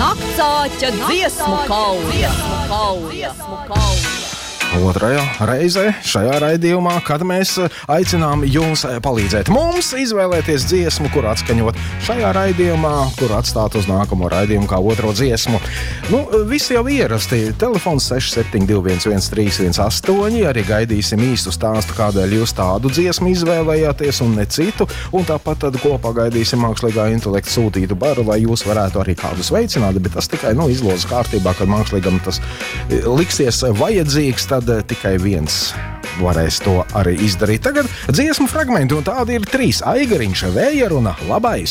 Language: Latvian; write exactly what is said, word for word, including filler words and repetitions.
Naktsāķa dziesmu kauja. Otrajā reizē šajā raidījumā, kad mēs aicinām jūs palīdzēt mums izvēlēties dziesmu, kur atskaņot šajā raidījumā, kur atstāt uz nākamo raidījumu kā otro dziesmu. Nu, viss jau ierasti. Telefons seši septiņi divi viens viens trīs viens astoņi. Arī gaidīsim īstu stāstu, kādēļ jūs tādu dziesmu izvēlējāties un ne citu. Un tāpat tad kopā gaidīsim mākslīgā intelekta sūtītu baru, lai jūs varētu arī kādus veicināt, bet tas tikai, nu, izlozes kārtībā, kad mākslīgam tas liksies vajadzīgs, tad tikai viens varēs to arī izdarīt. Tagad dziesmu fragmenti, un tādi ir trīs. Aigariņš, Vēja runa, Labais.